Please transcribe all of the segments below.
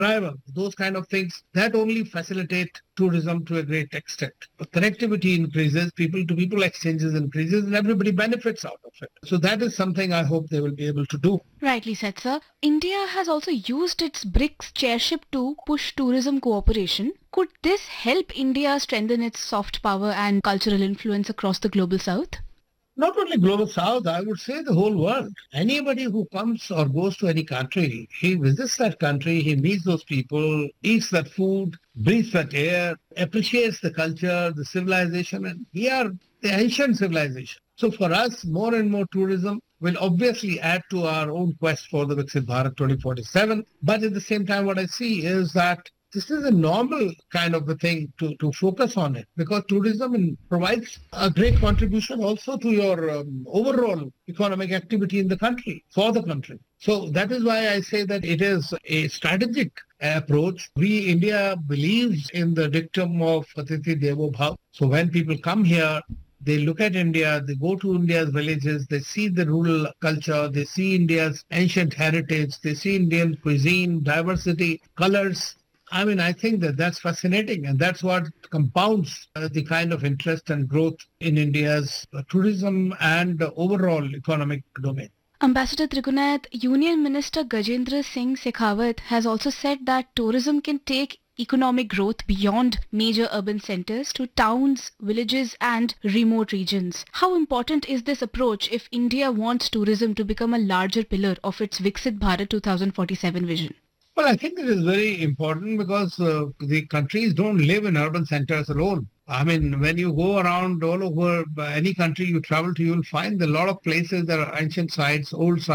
arrival, those kind of things, that only facilitate tourism to a great extent. But connectivity increases, people-to-people exchanges increases, and everybody benefits out of it. So that is something I hope they will be able to do. Rightly said, sir. India has also used its BRICS chairship to push tourism cooperation. Could this help India strengthen its soft power and cultural influence across the global south? Not only global south, I would say the whole world. Anybody who comes or goes to any country, he visits that country, he meets those people, eats that food, breathes that air, appreciates the culture, the civilization, and we are the ancient civilization. So for us, more and more tourism will obviously add to our own quest for the Viksit Bharat 2047. But at the same time, what I see is that this is a normal kind of a thing to focus on it, because tourism provides a great contribution also to your overall economic activity in the country, for the country. So that is why I say that it is a strategic approach. India believes in the dictum of Atithi Devo Bhav. So when people come here, they look at India, they go to India's villages, they see the rural culture, they see India's ancient heritage, they see Indian cuisine, diversity, colors. I think that that's fascinating, and that's what compounds the kind of interest and growth in India's tourism and overall economic domain. Ambassador Trigunath, Union Minister Gajendra Singh Shekhawat has also said that tourism can take economic growth beyond major urban centers to towns, villages and remote regions. How important is this approach if India wants tourism to become a larger pillar of its Viksit Bharat 2047 vision? Well, I think it is very important because the countries don't live in urban centers alone. When you go around all over any country you travel to, you'll find a lot of places that are ancient sites,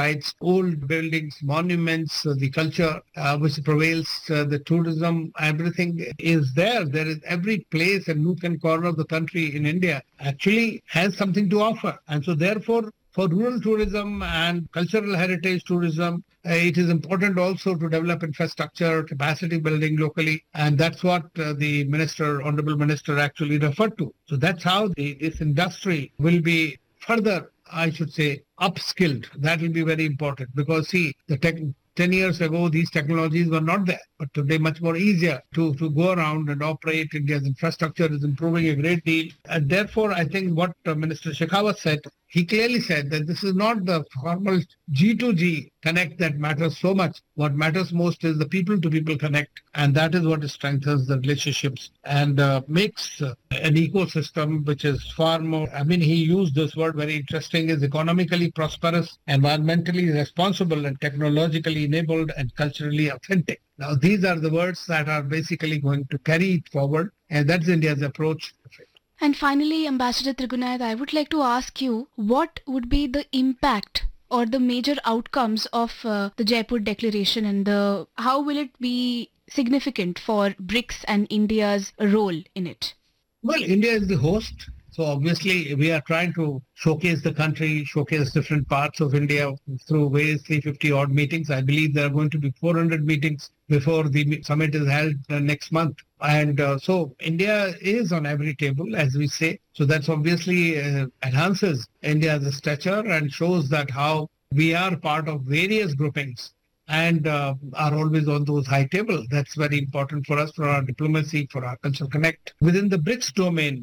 old buildings, monuments, the culture which prevails, the tourism, everything is there. There is every place and nook and corner of the country in India actually has something to offer. And so therefore, for rural tourism and cultural heritage tourism, it is important also to develop infrastructure, capacity building locally. And that's what the Honorable Minister actually referred to. So that's how this industry will be further, I should say, upskilled. That will be very important because, see, 10 years ago, these technologies were not there, but today much more easier to go around and operate. India's infrastructure is improving a great deal. And therefore, I think what Minister Shekhawat said, he clearly said that this is not the formal G2G connect that matters so much. What matters most is the people-to-people connect. And that is what strengthens the relationships and makes an ecosystem which is far more, he used this word very interesting, is economically prosperous, environmentally responsible and technologically enabled and culturally authentic. Now, these are the words that are basically going to carry it forward. And that's India's approach. And finally, Ambassador Trigunath, I would like to ask you, what would be the impact or the major outcomes of the Jaipur Declaration and how will it be significant for BRICS and India's role in it? Well, India is the host. So obviously, we are trying to showcase the country, showcase different parts of India through various 350 odd meetings. I believe there are going to be 400 meetings before the summit is held next month. And so India is on every table, as we say. So that's obviously enhances India's stature and shows that how we are part of various groupings and are always on those high tables. That's very important for us, for our diplomacy, for our cultural connect. Within the BRICS domain,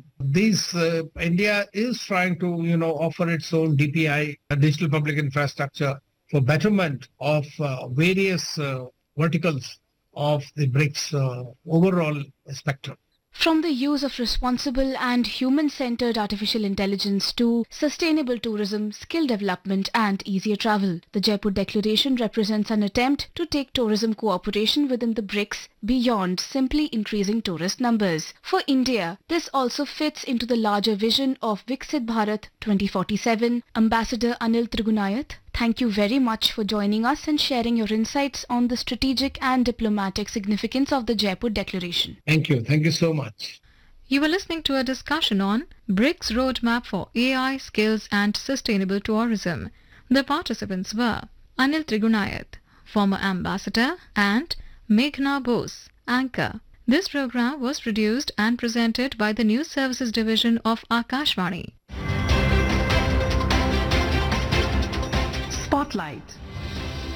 India is trying to, offer its own DPI, digital public infrastructure, for betterment of various verticals of the BRICS overall spectrum. From the use of responsible and human-centered artificial intelligence to sustainable tourism, skill development and easier travel, the Jaipur Declaration represents an attempt to take tourism cooperation within the BRICS beyond simply increasing tourist numbers. For India, this also fits into the larger vision of Viksit Bharat 2047. Ambassador Anil Trigunath, thank you very much for joining us and sharing your insights on the strategic and diplomatic significance of the Jaipur Declaration. Thank you. Thank you so much. You were listening to a discussion on BRICS Roadmap for AI, Skills and Sustainable Tourism. The participants were Anil Trigunath, former ambassador, and Meghna Bose, anchor. This program was produced and presented by the News Services Division of Akashvani. Spotlight.